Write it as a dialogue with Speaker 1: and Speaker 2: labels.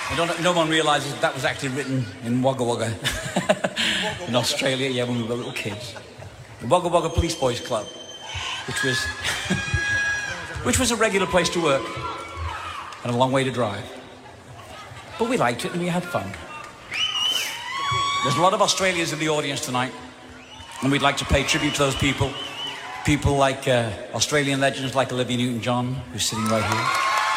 Speaker 1: No one realises that was actually written in Wagga Wagga in Australia, yeah, when we were little kids. The Wagga Wagga Police Boys Club, which was which was a regular place to work and a long way to drive. But we liked it and we had fun. There's a lot of Australians in the audience tonight, and we'd like to pay tribute to those people. People like Australian legends like Olivia Newton-John, who's sitting right here.